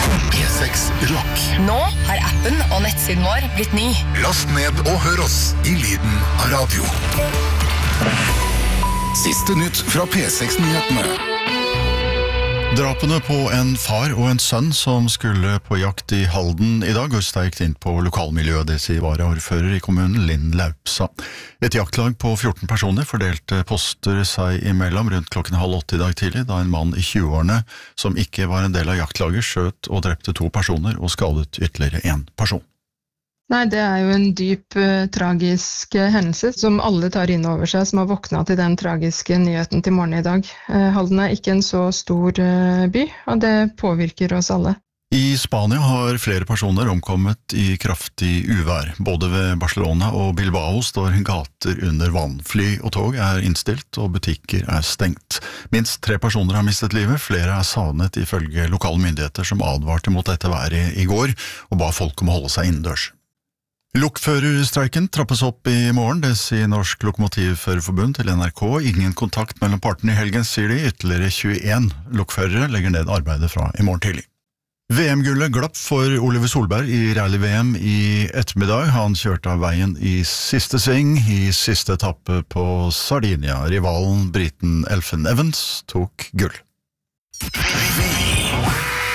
P6 Rock. Nå har appen og nettsiden vår blitt ny. Last ned og hør oss i lyden av radio. Siste nytt fra P6-nyhetene. Drapene på en far og en sønn som skulle på jakt i Halden i dag, går sterkt inn på lokalmiljøet, det sier varaordfører i kommunen, Linn Laupsa. Et jaktlag på 14 personer fordelte poster seg imellom rundt 7:30 i dag tidlig, da en mann i 20-årene, som ikke var en del av jaktlaget, skjøt og drepte 2 personer og skadet ytterligere 1 person. Nei, det er jo en dyp, tragisk hendelse som alle tar inn over seg, som har våknet til den tragiske nyheten til morgen i dag. Halden er ikke en så stor by, og det påvirker oss alle. I Spania har flere personer omkommet i kraftig uvær. Både ved Barcelona og Bilbao står gater under vann. Fly og tog er innstilt, og butikker er stengt. Minst 3 personer har mistet livet, flere er savnet ifølge lokale myndigheter som advarte mot dette været i går, og ba folk om å holde seg innendørs. Lokførerstreiken trappes opp i morgen, det sier Norsk Lokomotivførerforbund til NRK. Ingen kontakt mellom partene i helgen, sier de. Ytterligere 21 lokførere legger ned arbeidet fra i morgen tidlig. VM-gullet glapp for Oliver Solberg i rally-VM i ettermiddag. Han kjørte av veien i siste sving, i siste etappe på Sardinia. Rivalen, briten Elfyn Evans, tok gull.